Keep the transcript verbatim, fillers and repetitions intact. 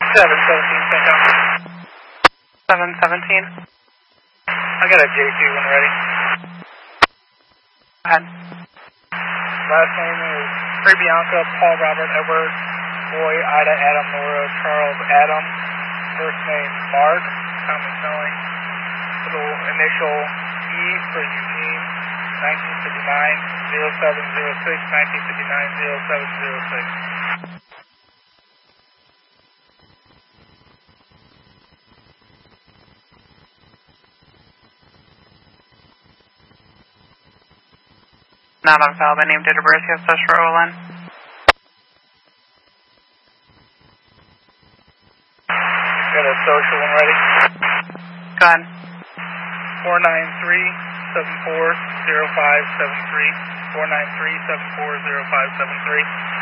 seven seventeen, Centcom. seven seventeen. I got a J two when ready. Go ahead. Last name is Free Bianca, Paul Robert Edward, Boy Ida Adam Nora Charles Adam. First name Mark, common spelling. Little initial E for Eugene, nineteen fifty-nine, oh seven oh six, nineteen fifty-nine, oh seven oh six. Not on file by name, date of birth, yes, that's for Olin. Got a social when ready. Go ahead. four nine three, seven four oh five seven three. four nine three, seven four oh five seven three.